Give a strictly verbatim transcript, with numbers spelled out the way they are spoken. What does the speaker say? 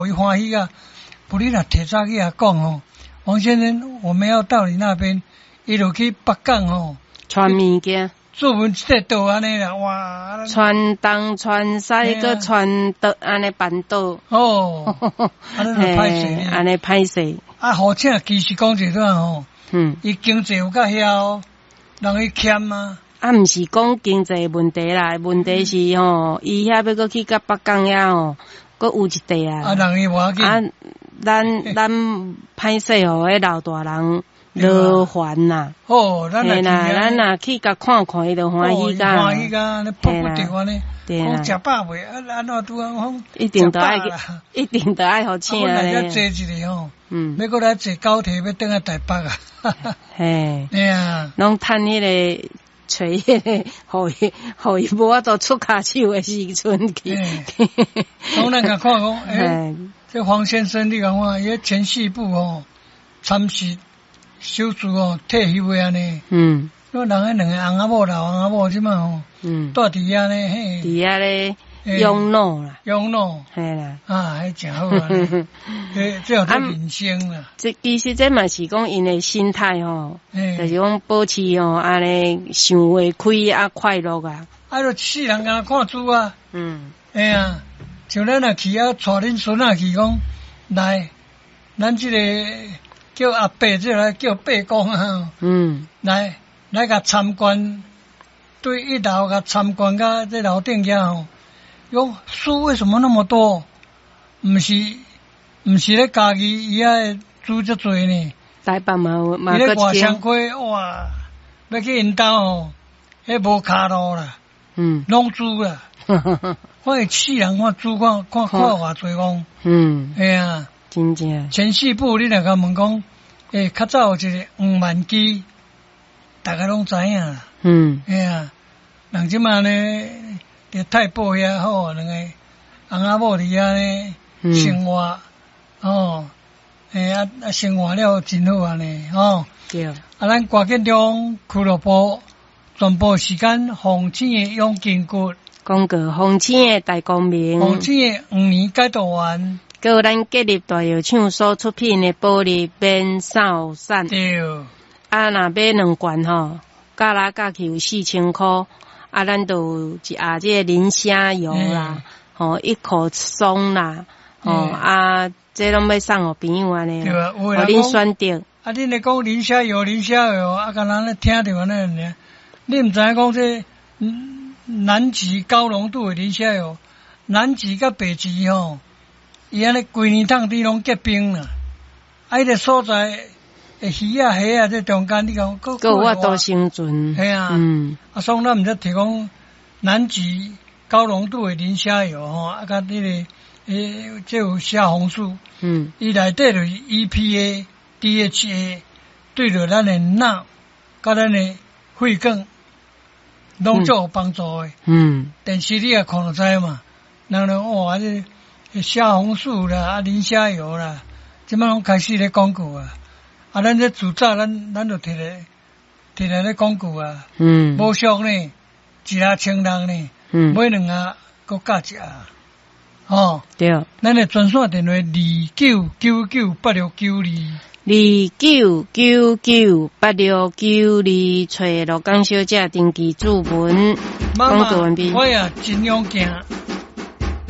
为欢喜啊！不你若提早去遐讲哦，王先生，我们要到你那边，伊就去北港哦， 传物件， 做文这倒安尼啦，哇！ 传东传西，搁传倒安尼办倒。 哦，安尼就歹势， 安尼歹势。 啊，好请其实讲一段吼， 嗯， 伊经济有较遐哦，人伊欠啊。 啊，毋是讲经济问题啦，问题是吼，伊遐要搁去甲北港遐吼，搁有一地啊。 啊，人伊无要紧。 啊，咱咱歹势吼，迄老大人落烦呐。 哦，咱若啦，咱若去甲看看，伊就欢喜甲。 欢喜甲，你迫不着安尼。讲食饱未？啊，安怎拄啊讲？ 一定都爱，一定都爱互请啊。 咧。 我来遮一个吼， 嗯， 要搁来坐高铁要转去台北啊。 嘿， 哎呀， 拢趁迄个。找迄个，互伊，互伊无法度出骹手诶时阵去。 当咱甲看讲，诶，这黄先生你讲看，伊前四部哦，参事手术哦，退休诶安尼。嗯。那人迄两个翁仔某老翁仔某即满吼，嗯，住伫遐呢，嘿。 伫遐咧养老啦。 养老。嘿啦。 啊，迄真好啊！诶，这叫人生啦。 这其实这嘛是讲因诶心态吼，就是讲保持吼安尼想会开啊快乐啊。 啊，著世人敢看书啊。嗯。哎呀，像咱若去啊，带恁孙仔去讲来，咱即个叫阿伯，即来叫伯公啊。嗯。来来甲参观，对一楼甲参观甲这楼顶遐吼，哟，书为什么那么多？毋是。毋是咧家己伊遐煮遮多呢， 台北嘛嘛个外双溪哇，要去因兜吼，迄无骹路啦，嗯，拢煮啦。看伊世人看煮看看看偌济讲，嗯，哎呀， 真正。 前四部你若甲问讲，诶，较早有一个黄万基，大家拢知影啦。嗯，哎呀，人即满呢，伫太保遐好，两个翁仔某伫遐呢生活。哦，诶啊啊，生活了真好安尼，哦。对。啊，咱歌建中俱乐部全部时间洪青的永金骨， 讲过洪青的大光明， 洪青的五年解读完， 还有咱建立大药厂所出品的玻璃边扫伞。 对。 啊，若买两罐吼，加来加去有四千箍，啊，咱都有一盒这个磷虾油啦，吼、嗯，一口松啦，吼、嗯、啊。这拢要送互朋友安尼， 对啊， 互恁选择。 啊，恁咧讲磷虾油，磷虾油，啊，敢人咧听着安尼尔，你毋知影讲这南极高浓度的磷虾油，南极甲北极吼，伊安尼规年冬天拢结冰啦。啊，迄个所在，诶鱼啊、虾啊，这中间你讲， 搁有法度生存。 系啊，嗯，啊，所以咱毋则提供南极高浓度的磷虾油吼，啊，甲迄个。诶，这有虾红素，嗯，伊内底就是 E P A、D H A， 对着咱的脑，甲咱的肺管，拢足有帮助的。嗯，电视你也看得知嘛，人们哇，这虾红素啦、啊磷虾油啦，即摆拢开始咧广告啊。啊，咱这自早咱咱就摕来摕来咧广告啊。嗯，无俗呢，一下千人呢，嗯，买两下搁加一下。哦，对，咱的专线电话二九九九八六九二， 二九九九八六九二，找罗江小姐登记注文， 妈妈，我也尽量行。